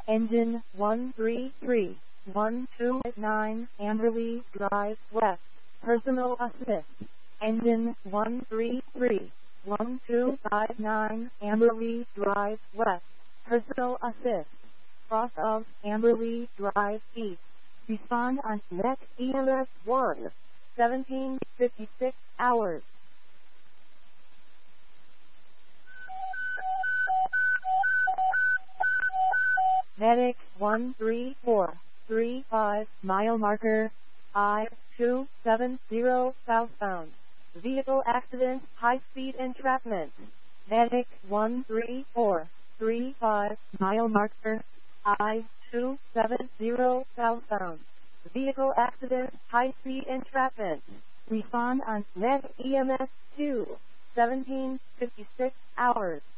Engine 133-129 Amberley Drive West. Personal assist. Engine 133-1259 Amberley Drive West. Personal assist. Cross of Amberley Drive East. Respond on Net EMS 1. 1756 hours. Medic 13435 mile marker I-270 southbound. Vehicle accident, high-speed entrapment. Medic 13435 mile marker I-270 southbound. Vehicle accident, high-speed entrapment. Respond on Net EMS 2. 1756 hours.